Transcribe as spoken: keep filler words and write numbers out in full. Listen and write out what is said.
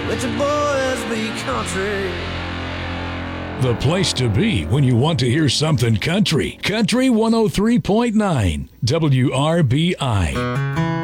let your boys be country. The place to be when you want to hear something country. Country one oh three point nine W R B I.